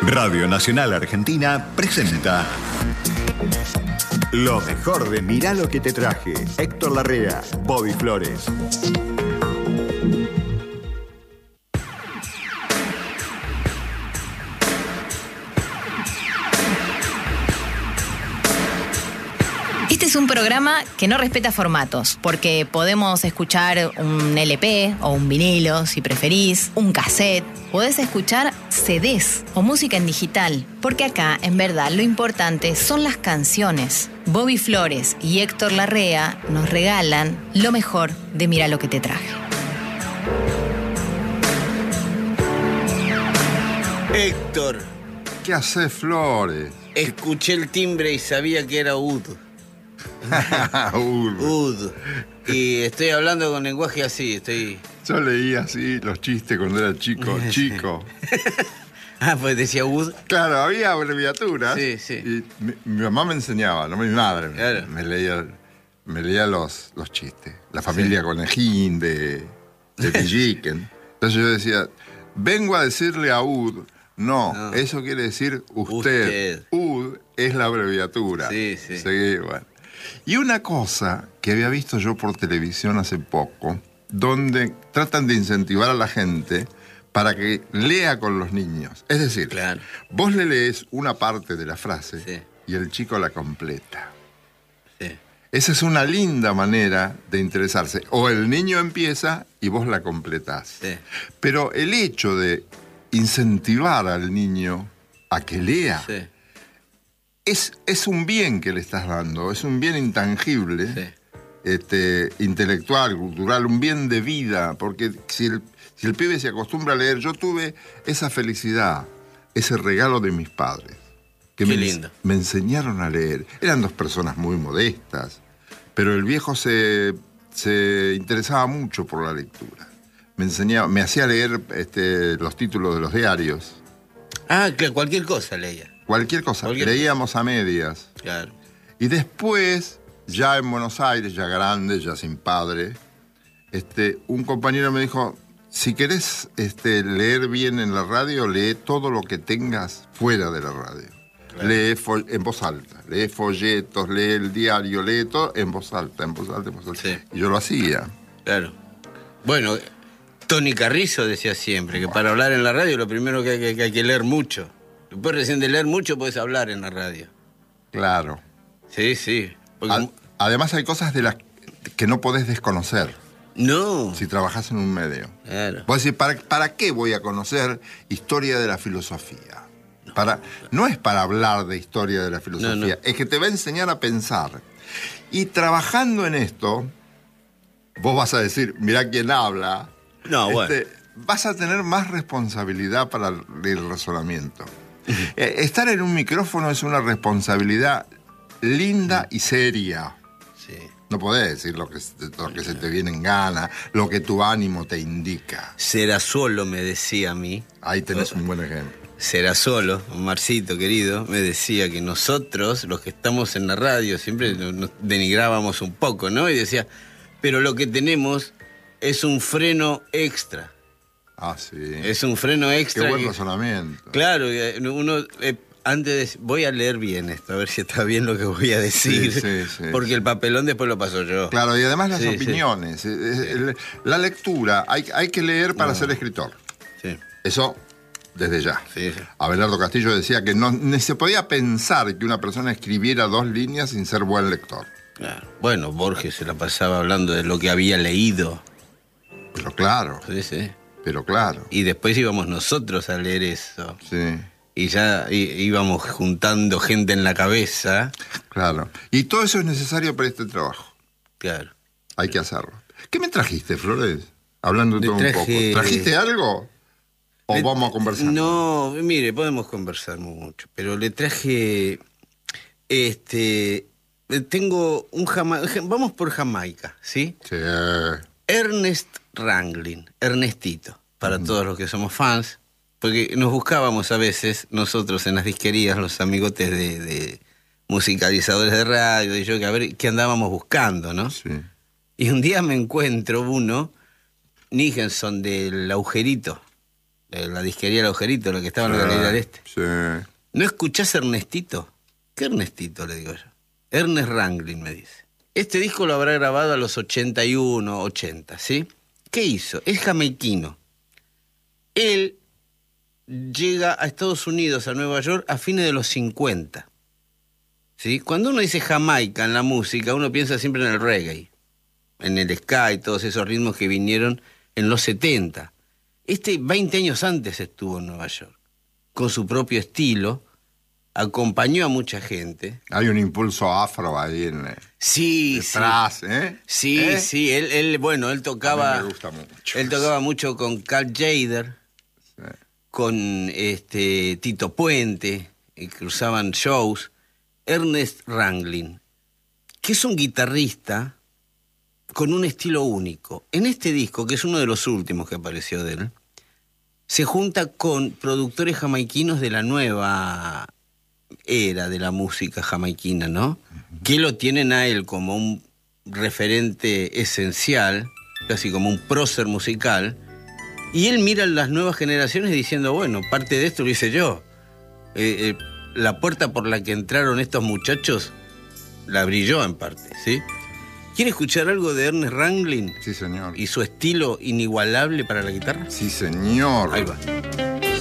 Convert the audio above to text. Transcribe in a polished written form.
Radio Nacional Argentina presenta lo mejor de Mirá lo que te traje. Héctor Larrea, Bobby Flores. Este es un programa que no respeta formatos, porque podemos escuchar un LP o un vinilo, si preferís, un cassette. Podés escuchar CDs o música en digital, porque acá, en verdad, lo importante son las canciones. Bobby Flores y Héctor Larrea nos regalan lo mejor de Mirá lo que te traje. Héctor, ¿qué haces, Flores? escuché el timbre y sabía que era Ud. Ud. Y estoy hablando con lenguaje así, Yo leía así los chistes cuando era chico. Ah, pues decía Ud. Claro, había abreviaturas. Sí. Y mi mamá me enseñaba, no mi madre. Claro. Me leía los chistes. La familia Conejín de Villiquen. Entonces yo decía, vengo a decirle a Ud. No, eso quiere decir usted. Ud es la abreviatura. Sí. Seguí, bueno. Y una cosa que había visto yo por televisión hace poco, donde tratan de incentivar a la gente para que lea con los niños. Es decir, Claro. Vos le lees una parte de la frase, Sí. y el chico la completa. Sí. Esa es una linda manera de interesarse. O el niño empieza y vos la completás. Sí. Pero el hecho de incentivar al niño a que lea Sí. es un bien que le estás dando, es un bien intangible, intelectual, cultural, un bien de vida, porque si el pibe se acostumbra a leer, yo tuve esa felicidad, ese regalo de mis padres, que Qué lindo. me enseñaron a leer. Eran dos personas muy modestas, pero el viejo se interesaba mucho por la lectura. Me hacía leer los títulos de los diarios. Ah, que cualquier cosa leía. Cualquier cosa, leíamos a medias. Claro. Y después, ya en Buenos Aires, ya grande, ya sin padre, un compañero me dijo, si querés leer bien en la radio, lee todo lo que tengas fuera de la radio. Claro. Lee en voz alta, lee folletos, lee el diario, lee todo en voz alta. Sí. Y yo lo hacía. Claro. Bueno, Tony Carrizo decía siempre que para hablar en la radio lo primero que hay que leer mucho. Después recién de leer mucho podés hablar en la radio. Claro. Sí. Porque... Además hay cosas de las que no podés desconocer. No. Si trabajás en un medio. Claro. Vos decís, ¿para qué voy a conocer historia de la filosofía? No es para hablar de historia de la filosofía, No. es que te va a enseñar a pensar. Y trabajando en esto, vos vas a decir, mirá quién habla. No, bueno. Vas a tener más responsabilidad para el razonamiento. Estar en un micrófono es una responsabilidad linda y seria. Sí. No podés decir lo que se te viene en gana, lo que tu ánimo te indica. Serasolo me decía a mí. Ahí tenés un buen ejemplo. Serasolo, Marcito querido, me decía que nosotros, los que estamos en la radio, siempre nos denigrábamos un poco, ¿no? Y decía, pero lo que tenemos es un freno extra. Ah, sí. Es un freno extra. Qué buen razonamiento. Claro, uno... antes voy a leer bien esto, a ver si está bien lo que voy a decir. Sí. Porque el papelón después lo paso yo. Claro, y además las opiniones. La lectura, hay que leer para ser escritor. Sí. Eso, desde ya. Sí. Abelardo Castillo decía que no se podía pensar que una persona escribiera 2 líneas sin ser buen lector. Claro. Bueno, Borges se la pasaba hablando de lo que había leído. Pero claro. Sí. Pero claro. Y después íbamos nosotros a leer eso. Sí. Y ya íbamos juntando gente en la cabeza. Claro. Y todo eso es necesario para este trabajo. Claro. Hay que hacerlo. ¿Qué me trajiste, Flores? Hablando de todo un poco. ¿Trajiste algo? ¿O vamos a conversar? No, mire, podemos conversar mucho. Pero le traje... tengo un vamos por Jamaica, ¿sí? Sí. Ernest Ranglin, Ernestito, para todos los que somos fans, porque nos buscábamos a veces, nosotros en las disquerías, los amigotes de musicalizadores de radio, y yo, que a ver qué andábamos buscando, ¿no? Sí. Y un día me encuentro uno, Nicholson del Agujerito, la disquería El Agujerito, la que estaba en la Galería del Este. Sí. ¿No escuchás Ernestito? ¿Qué Ernestito? Le digo yo. Ernest Ranglin, me dice. Este disco lo habrá grabado a los 81, 80, ¿sí? ¿Qué hizo? Es jamaiquino. Él llega a Estados Unidos, a Nueva York, a fines de los 50. ¿Sí? Cuando uno dice Jamaica en la música, uno piensa siempre en el reggae, en el ska y todos esos ritmos que vinieron en los 70. 20 años antes estuvo en Nueva York, con su propio estilo, acompañó a mucha gente. Hay un impulso afro ahí detrás, ¿eh? Sí, ¿eh? sí, él tocaba. A mí me gusta mucho. Él tocaba mucho con Carl Jader, Sí. con Tito Puente, y cruzaban shows. Ernest Ranglin, que es un guitarrista con un estilo único. En este disco, que es uno de los últimos que apareció de él, se junta con productores jamaiquinos de la nueva era de la música jamaiquina, ¿no? Que lo tienen a él como un referente esencial, casi como un prócer musical, y él mira a las nuevas generaciones diciendo, bueno, parte de esto lo hice yo. La puerta por la que entraron estos muchachos la abrí yo en parte, ¿sí? ¿Quiere escuchar algo de Ernest Ranglin? Sí, señor. ¿Y su estilo inigualable para la guitarra? Sí, señor. Ahí va.